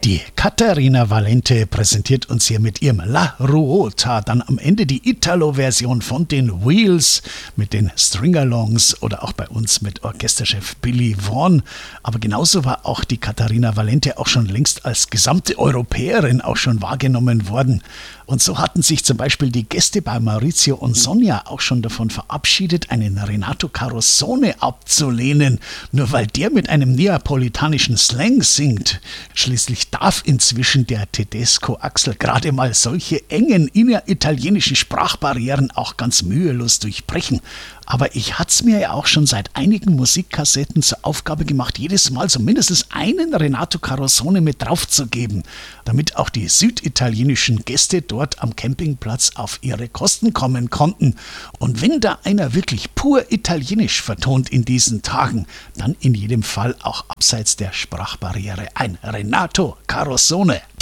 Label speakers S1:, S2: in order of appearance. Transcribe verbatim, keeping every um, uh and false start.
S1: Die Caterina Valente präsentiert uns hier mit ihrem La Ruota dann am Ende die Italo-Version von den Wheels mit den Stringalongs oder auch bei uns mit Orchesterchef Billy Vaughan. Aber genauso war auch die Caterina Valente auch schon längst als gesamte Europäerin auch schon wahrgenommen worden. Und so hatten sich zum Beispiel die Gäste bei Maurizio und Sonja auch schon davon verabschiedet, einen Renato Carosone abzulehnen, nur weil der mit einem neapolitanischen Slang singt. Schließlich darf inzwischen der Tedesco Axel gerade mal solche engen inneritalienischen Sprachbarrieren auch ganz mühelos durchbrechen. Aber ich hatte es mir ja auch schon seit einigen Musikkassetten zur Aufgabe gemacht, jedes Mal so mindestens einen Renato Carosone mit draufzugeben, damit auch die süditalienischen Gäste dort am Campingplatz auf ihre Kosten kommen konnten. Und wenn da einer wirklich pur italienisch vertont in diesen Tagen, dann in jedem Fall auch abseits der Sprachbarriere ein Renato Carosone.